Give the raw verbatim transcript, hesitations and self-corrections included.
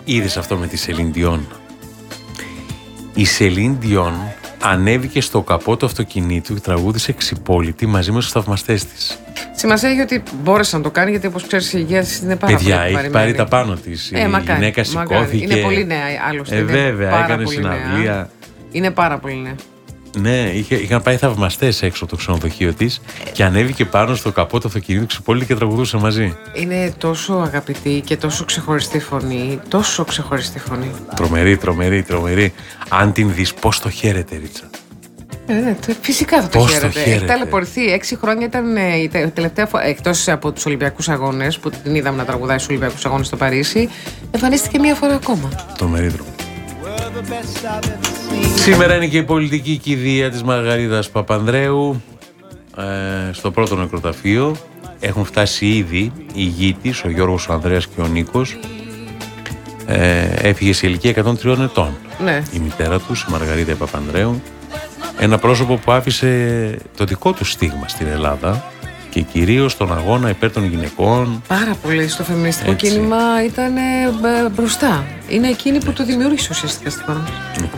είδες αυτό με τη Σελίν Διόν? Η Σελίν Διόν ανέβηκε στο καπό του αυτοκινήτου και τραγούδισε Ξυπόλυτη μαζί με τους θαυμαστές της. Σημασία έχει ότι μπόρεσε να το κάνει, γιατί όπως ξέρεις η υγεία της είναι πάρα Παιδιά, πολύ έχει επιβαρημένη. πάρει τα πάνω της. Ε, η μακάρι, γυναίκα μακάρι. σηκώθηκε. Είναι πολύ νέα άλλωστε. Ε, βέβαια, έκανε πολύ συναυλία. νέα. Είναι πάρα πολύ νέα. Ναι, είχε, είχαν πάει θαυμαστές έξω από το ξενοδοχείο της και ανέβηκε πάνω στο καπό του αυτοκινήτου Ξυπόλυτη και τραγουδούσαν μαζί. Είναι τόσο αγαπητή και τόσο ξεχωριστή φωνή. Τόσο ξεχωριστή φωνή. Τρομερή, τρομερή, τρομερή. Αν την δεις, πώς το χαίρεται, Ρίτσα. Ε, ναι, φυσικά θα το Πώς το χαίρετε. χαίρετε. Έχει ταλαιπωρηθεί. Έξι χρόνια ήταν ε, η τε- τελευταία φορά. Εκτός από τους Ολυμπιακούς Αγώνες, που την είδαμε να τραγουδάει στους Ολυμπιακούς Αγώνες στο Παρίσι, εμφανίστηκε μία φορά ακόμα. Τρομερή, τρομερή. Σήμερα είναι και η πολιτική κηδεία της Μαργαρίτας Παπανδρέου ε, στο πρώτο νεκροταφείο. Έχουν φτάσει ήδη οι γη της, ο Γιώργος, ο Ανδρέας και ο Νίκος. Ε, έφυγε σε ηλικία εκατόν τριών ετών. Ναι. Η μητέρα τους, η Μαργαρίτα Παπανδρέου. Ένα πρόσωπο που άφησε το δικό του στίγμα στην Ελλάδα και κυρίως στον αγώνα υπέρ των γυναικών. Πάρα πολύ στο φεμινιστικό Έτσι. κίνημα ήταν ε, μπ- μπροστά. Είναι εκείνη που το δημιούργησε ουσιαστικά στη χώρα μας.